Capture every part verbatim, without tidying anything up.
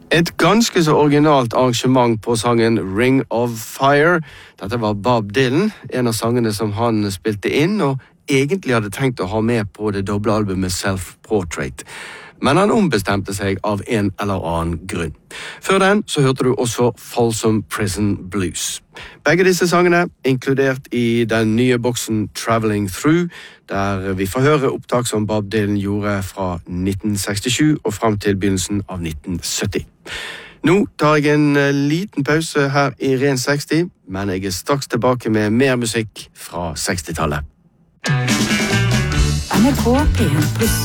Et ganske så originalt arrangement på sangen Ring of Fire. Dette var Bob Dylan, en av sangene som han spilte inn, og egentlig hadde tenkt å ha med på det doble albumet Self-Portrait. Men han ombestemte seg av en eller annen grunn. Før den så hørte du også Folsom Prison Blues. Begge disse sangene inkludert i den nye boksen Traveling Through, der vi får høre opptak som Bob Dylan gjorde fra nitten sekstisju og frem til begynnelsen av nitten sytti. Nå tar jeg en liten pause her i Ren seksti, men jeg er straks tilbake med mer musikk fra sekstitallet. N R K P en pluss.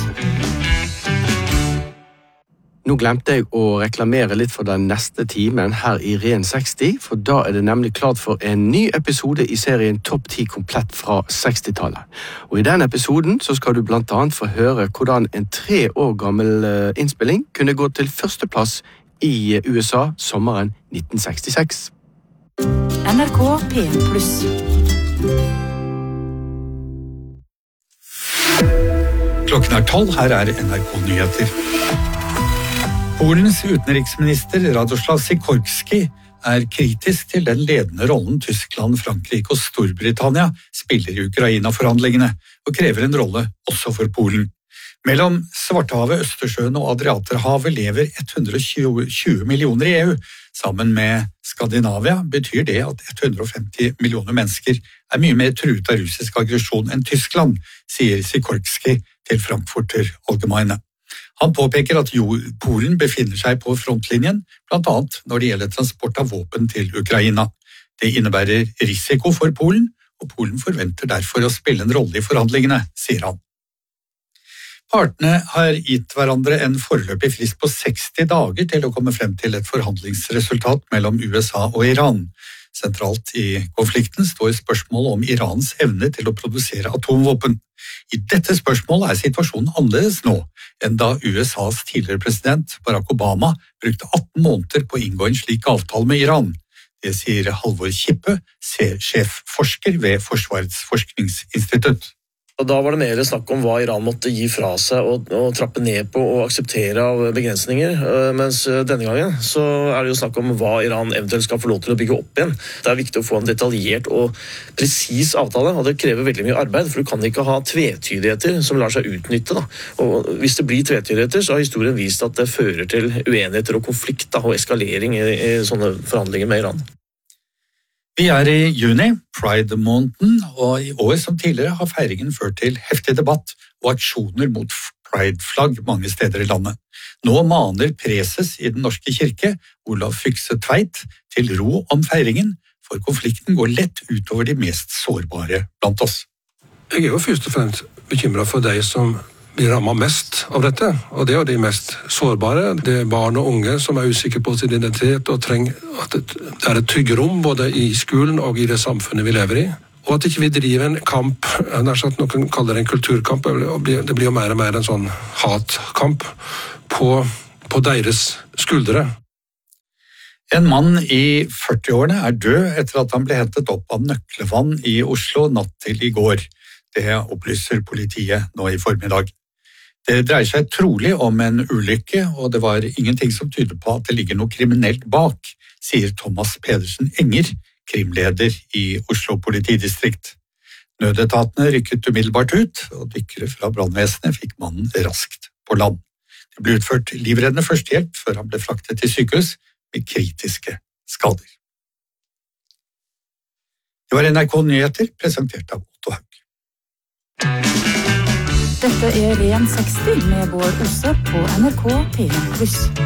Nå glemte jeg å reklamere litt for den neste timen her i Ren seksti, for da er det nemlig klart for en ny episode i serien Topp ti komplett fra sekstitallet. Og i den episoden så skal du blant annet få høre hvordan en tre år gammel innspilling kunne gå til førsteplass i U S A sommeren nitten sekstiseks. N R K P en pluss. Klokken er tolv, her er N R K-nyheter. Polens utenriksminister Radoslav Sikorski er kritisk til den ledende rollen Tyskland, Frankrike og Storbritannia spiller i Ukraina-forhandlingene, og krever en rolle også for Polen. Mellom Svartehavet, Østersjøen og Adriaterhavet lever ett hundre og tjue millioner i E U. Sammen med Skandinavia betyr det at ett hundre og femti millioner mennesker er mye mer truet av russisk aggresjon enn Tyskland, sier Sikorski til Frankfurter Allgemeine. Han påpeker at Polen befinner seg på frontlinjen, blant annet når det gjelder transport av våpen til Ukraina. Det innebærer risiko for Polen, og Polen forventer derfor å spille en rolle i forhandlingene, sier han. Partene har gitt hverandre en foreløpig frist på seksti dager til å komme frem til et forhandlingsresultat mellom U S A og Iran. Sentralt i konflikten står spørsmålet om Irans evne til å produsere atomvåpen. I dette spørsmålet er situasjonen annerledes nå enn da U S A's tidligere president Barack Obama brukte atten måneder på å inngå en slik avtale med Iran. Det sier Halvor Kippe, sjefforsker ved Forsvarets forskningsinstitutt. Og da var det mer snakk om hva Iran måtte gi fra seg og, og trappe ned på og akseptere av begrensninger, mens denne gangen så er det jo snakk om hva Iran eventuelt skal få lov til å bygge opp igjen. Det er viktig å få en detaljert og presis avtale, og det krever veldig mye arbeid, for du kan ikke ha tvetydigheter som lar seg utnytte. Da. Og hvis det blir tvetydigheter, så har historien vist at det fører til uenigheter og konflikt da, og eskalering i, i sånne forhandlinger med Iran. Vi er i juni, Pride-måneden, og i år som tidligere har feiringen ført til heftig debatt og aksjoner mot Pride-flagg mange steder i landet. Nå maner preses i Den norske kirke, Olav Fykse Tveit, til ro om feiringen, for konflikten går lett utover de mest sårbare blant oss. Jeg er jo først og fremst bekymret for de som blir rammet mest av dette, og det er jo de mest sårbare. Det er barn og unge som er usikre på sin identitet og trenger at det er et trygge rom både i skolen og i det samfunnet vi lever i. Og at ikke vi driver en kamp, nær sagt noen kaller det en kulturkamp, det blir jo mer og mer en sånn hatkamp på, på deres skuldre. En mann i førtiårene er død etter at han ble hentet opp av nøkkelvann i Oslo natt til i går. Det opplyser politiet nå i formiddag. Det dreier seg trolig om en ulykke, og det var ingenting som tyder på at det ligger noe kriminelt bak, sier Thomas Pedersen Enger, krimleder i Oslo politidistrikt. Nødetatene rykket umiddelbart ut, og dykkere fra brannvesenet fikk mannen raskt på land. Det ble utført livreddende førstehjelp før han ble fraktet til sykehus med kritiske skader. Det var N R K-nyheter presentert av Otto Haug. Dette er Ren seksti med Bård Osse på N R K P en pluss.